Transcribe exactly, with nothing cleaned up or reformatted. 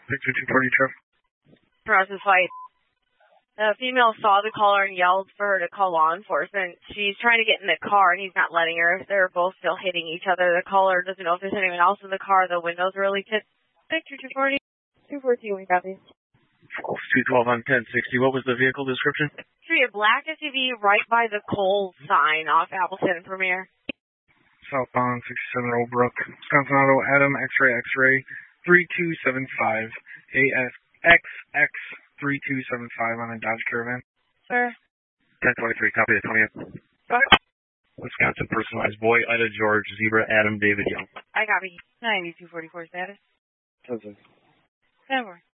Victor two forty traffic. Process fight. The female saw the caller and yelled for her to call law enforcement. She's trying to get in the car, and he's not letting her. They're both still hitting each other. The caller doesn't know if there's anyone else in the car. The windows are really tipped. Victor two forty. two fourteen, we got these. two twelve on ten sixty. What was the vehicle description? Tree, a black S U V right by the Kohl's sign off Appleton and Premier. Southbound sixty-seven Old Brook. Wisconsin Auto, Adam, X-ray, X-ray, three two seven five. A S X X three two seven five on a Dodge Caravan. Sir. ten twenty-three, copy the twentieth. Wisconsin personalized boy, Ida George, Zebra, Adam, David Young. I copy. ninety-two forty-four status. That's it. Never.